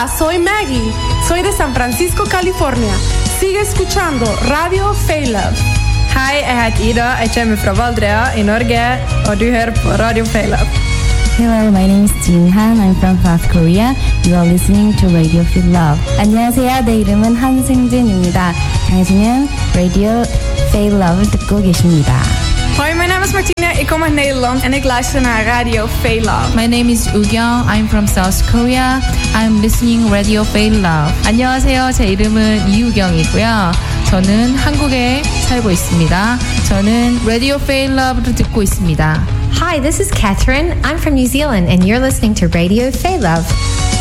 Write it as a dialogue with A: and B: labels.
A: Hola, soy Maggie. Soy de San Francisco, California. Sigue escuchando Radio Failab.
B: Hei, jeg heter Ida. Jeg kommer fra Valdrea i Norge, og du hører på Radio Failab.
C: Hello, my name is Jin-han. I'm from South Korea. You are listening to Radio Feel Love. 안녕하세요. 내 이름은 한승진입니다. 당신은 Radio Feel Love 듣고 계십니다.
B: Hoi, mijn naam is Martina. Ik kom uit Nederland en ik luister naar Radio Failab.
D: My name is Ugyong. I'm from South Korea. I'm listening Radio Failab. 안녕하세요. 제 이름은 이우경이고요. 저는 한국에 살고 있습니다. 저는 Radio Failab를 듣고 있습니다.
E: Hi, this is Catherine. I'm from New Zealand and you're listening to Radio Failab.